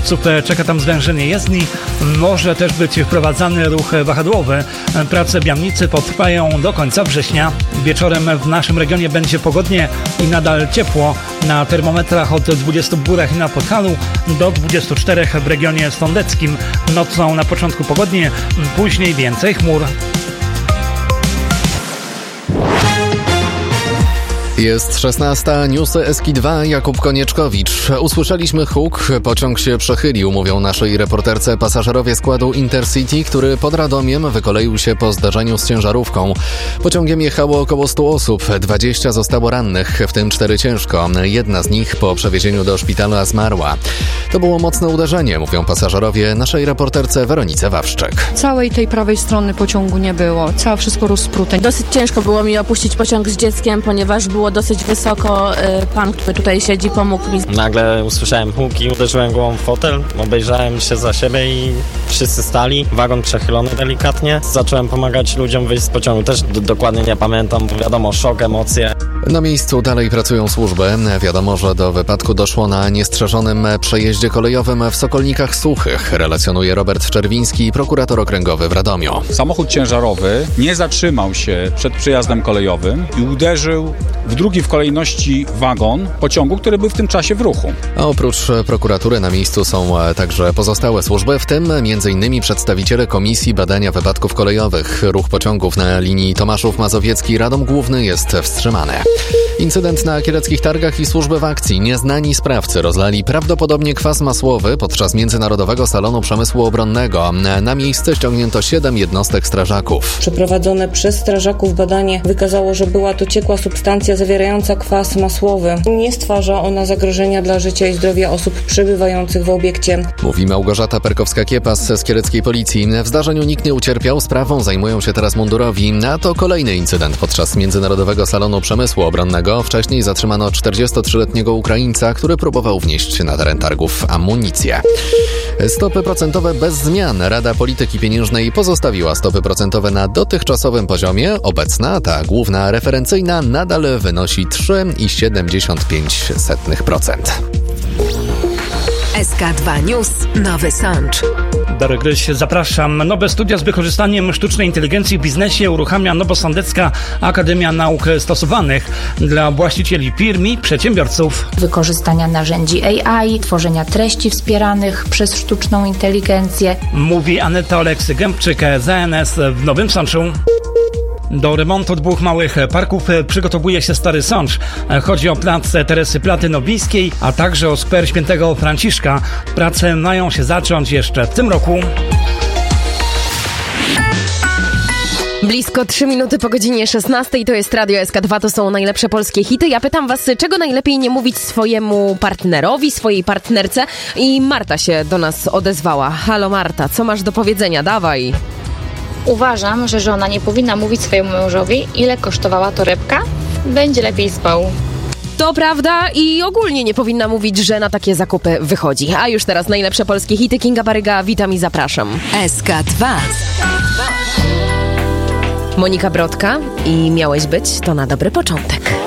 jeźdźców czeka tam zwężenie jezdni. Może też być wprowadzany ruch wahadłowy. Prace Białnicy potrwają do końca września. Wieczorem w naszym regionie będzie pogodnie i nadal ciepło. Na termometrach od 20 w Górach i na Podhalu do 24 w regionie sądeckim. Nocą na początku pogodnie, później więcej chmur. Jest 16, newsy Eski2, Jakub Konieczkowicz. Usłyszeliśmy huk, pociąg się przechylił, mówią naszej reporterce pasażerowie składu Intercity, który pod Radomiem wykoleił się po zdarzeniu z ciężarówką. Pociągiem jechało około 100 osób, 20 zostało rannych, w tym 4 ciężko. Jedna z nich po przewiezieniu do szpitala zmarła. To było mocne uderzenie, mówią pasażerowie naszej reporterce Weronice Wawszczek. Całej tej prawej strony pociągu nie było, całe wszystko rozprute. Dosyć ciężko było mi opuścić pociąg z dzieckiem, ponieważ było dosyć wysoko. Pan, który tutaj siedzi, pomógł mi. Nagle usłyszałem huk i uderzyłem głową w fotel. Obejrzałem się za siebie i wszyscy stali. Wagon przechylony delikatnie. Zacząłem pomagać ludziom wyjść z pociągu. Też dokładnie nie pamiętam, bo wiadomo, szok, emocje. Na miejscu dalej pracują służby. Wiadomo, że do wypadku doszło na niestrzeżonym przejeździe kolejowym w Sokolnikach Suchych, relacjonuje Robert Czerwiński, prokurator okręgowy w Radomiu. Samochód ciężarowy nie zatrzymał się przed przejazdem kolejowym i uderzył w drugi w kolejności wagon pociągu, który był w tym czasie w ruchu. A oprócz prokuratury na miejscu są także pozostałe służby, w tym m.in. przedstawiciele Komisji Badania Wypadków Kolejowych. Ruch pociągów na linii Tomaszów Mazowiecki-Radom Główny jest wstrzymany. Incydent na Kieleckich Targach i służby w akcji. Nieznani sprawcy rozlali prawdopodobnie kwas masłowy podczas Międzynarodowego Salonu Przemysłu Obronnego. Na miejsce ściągnięto 7 jednostek strażaków. Przeprowadzone przez strażaków badanie wykazało, że była to ciekła substancja zawierająca kwas masłowy. Nie stwarza ona zagrożenia dla życia i zdrowia osób przebywających w obiekcie. Mówi Małgorzata Perkowska-Kiepas z kieleckiej policji. W zdarzeniu nikt nie ucierpiał, sprawą zajmują się teraz mundurowi. A to kolejny incydent podczas Międzynarodowego Salonu Przemysłu Obronnego. Wcześniej zatrzymano 43-letniego Ukraińca, który próbował wnieść na teren targów amunicję. Stopy procentowe bez zmian. Rada Polityki Pieniężnej pozostawiła stopy procentowe na dotychczasowym poziomie. Obecna, ta główna referencyjna, nadal wynosi 3,75%. SK2 News, Nowy Sącz. Darek Gryś, zapraszam. Nowe studia z wykorzystaniem sztucznej inteligencji w biznesie uruchamia Nowosądecka Akademia Nauk Stosowanych dla właścicieli firm i przedsiębiorców. Wykorzystania narzędzi AI, tworzenia treści wspieranych przez sztuczną inteligencję. Mówi Aneta Oleksy-Gębczyk z ANS w Nowym Sączu. Do remontu 2 małych parków przygotowuje się Stary Sącz. Chodzi o plac Teresy Platy-Nowickiej, a także o skwer Świętego Franciszka. Prace mają się zacząć jeszcze w tym roku. Blisko 3 minuty po godzinie 16. To jest Radio SK2, to są najlepsze polskie hity. Ja pytam was, czego najlepiej nie mówić swojemu partnerowi, swojej partnerce? I Marta się do nas odezwała. Halo Marta, co masz do powiedzenia? Dawaj. Uważam, że żona nie powinna mówić swojemu mężowi, ile kosztowała torebka. Będzie lepiej spał. To prawda i ogólnie nie powinna mówić, że na takie zakupy wychodzi. A już teraz najlepsze polskie hity. Kinga Baryga, witam i zapraszam. SK2. Monika Brodka i Miałeś być, to na dobry początek.